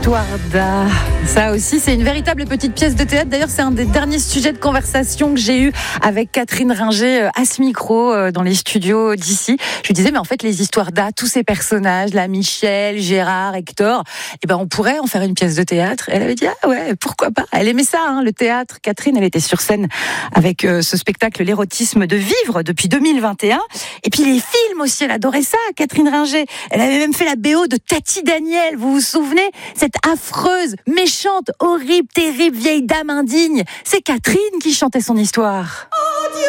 Histoire d'art, ça aussi c'est une véritable petite pièce de théâtre. D'ailleurs c'est un des derniers sujets de conversation que j'ai eu avec Catherine Ringer à ce micro dans les studios d'ici. Je lui disais mais en fait les histoires d'art, tous ces personnages là, Michel, Gérard, Hector, on pourrait en faire une pièce de théâtre. Elle avait dit ah ouais pourquoi pas. Elle aimait ça le théâtre. Catherine elle était sur scène avec ce spectacle L'érotisme de vivre depuis 2021. Et puis les films aussi, elle adorait ça Catherine Ringer. Elle avait même fait la BO de Tati Daniel, vous vous souvenez? Cette affreuse, méchante, horrible, terrible vieille dame indigne. C'est Catherine qui chantait son histoire.